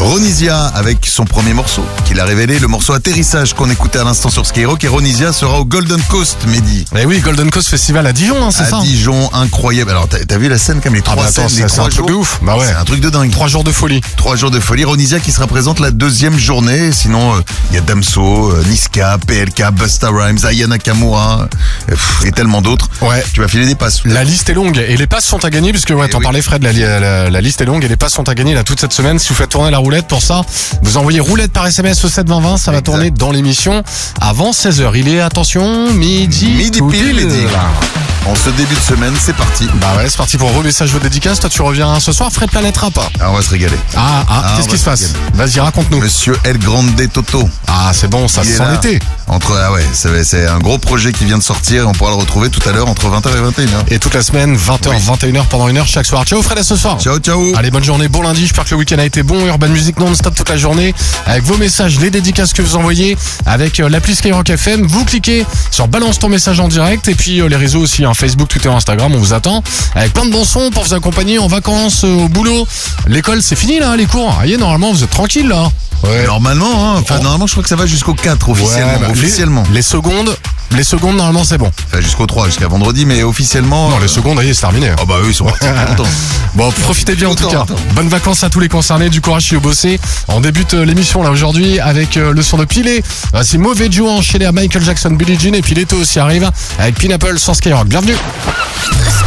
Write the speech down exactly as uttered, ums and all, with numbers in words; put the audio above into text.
Ronisia avec son premier morceau qu'il a révélé, le morceau Atterrissage qu'on écoutait à l'instant sur Skyrock. Et Ronisia sera au Golden Coast, Mehdi. Eh oui, Golden Coast Festival à Dijon, hein, c'est à ça. À Dijon, incroyable. Alors t'as, t'as vu la scène comme les ah trois bah attends, scènes, les c'est, trois c'est un jours. truc de ouf. Bah ouais. C'est un truc de dingue. Trois jours de folie. Trois jours de folie. Ronisia qui sera présente la deuxième journée. Sinon, il euh, y a Damso, euh, Niska, P L K, Busta Rhymes, Aya Nakamura euh, pff, et tellement d'autres. Ouais. Tu vas filer des passes. La liste est longue et les passes sont à gagner puisque ouais, Eh t'en oui. parlais Fred, la, la, la liste est longue et les passes sont à gagner là toute cette semaine. Si vous faites tourner la roulette, pour ça, vous envoyez roulette par S M S au sept vingt vingt, ça va Exact. tourner dans l'émission avant seize heures. Il est, attention, midi, Midi tout pile, pile. Mehdi. En ce début de semaine, c'est parti. Bah ouais, c'est parti pour vos messages, vos dédicaces. Toi tu reviens ce soir, Fred Planète Rap. Ah, on va se régaler. Ah, ah, Ah, qu'est-ce on qui se va passe? se Vas-y, raconte-nous. Monsieur El Grande Toto. Ah, c'est bon, ça Il est sent là. l'été. Entre, ah ouais, c'est, c'est un gros projet qui vient de sortir. On pourra le retrouver tout à l'heure entre vingt heures et vingt et une heures. Et toute la semaine, vingt heures, Oui. vingt et une heures pendant une heure chaque soir. Ciao Fred, à ce soir. Ciao, ciao. Allez, bonne journée, bon lundi, j'espère que le week-end a été bon. Urban Music non-stop toute la journée, avec vos messages, les dédicaces que vous envoyez, avec euh, l'appli Skyrock F M. Vous cliquez sur balance ton message en direct, et puis euh, les réseaux aussi, hein, Facebook, Twitter, Instagram, on vous attend, avec plein de bons sons pour vous accompagner en vacances, euh, au boulot. L'école, c'est fini là, les cours. Ah, y est, normalement, vous êtes tranquille là. Ouais. Normalement, hein, enfin, Oh. normalement, je crois que ça va jusqu'au quatre officiellement. Ouais, bah, les- officiellement. Les, secondes, les secondes, normalement, c'est bon. Enfin, jusqu'au trois, jusqu'à vendredi, mais officiellement. Non, euh, les secondes, ça y est, c'est terminé. Oh bah eux, ils sont partis depuis longtemps. Bon, profitez bien en tout Autant, cas. autant. Bonnes vacances à tous les concernés, du courage si vous bossez. On débute euh, l'émission là aujourd'hui avec euh, le son de Pilé. Euh, c'est Mauvais Joe enchaîné à Michael Jackson, Billie Jean, et puis l'été aussi arrive avec Pineapple sur Skyrock. Bienvenue.